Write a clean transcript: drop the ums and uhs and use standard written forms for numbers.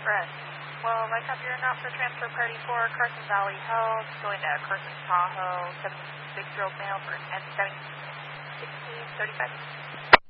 Brett. Well, I copy your note for transfer party 4, Carson Valley Health, going to Carson Tahoe, 76-year-old male for N71635.